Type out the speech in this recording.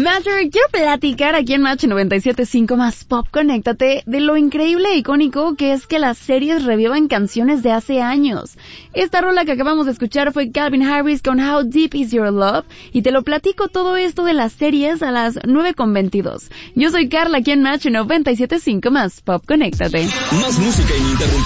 Matter, quiero platicar aquí en Match 97.5 más Pop, conéctate, de lo increíble e icónico que es que las series revivan canciones de hace años. Esta rola que acabamos de escuchar fue Calvin Harris con How Deep Is Your Love, y te lo platico todo esto de las series a las 9:22. Yo soy Carla aquí en Match 97.5 más Pop, conéctate. Más música ininterrumpida.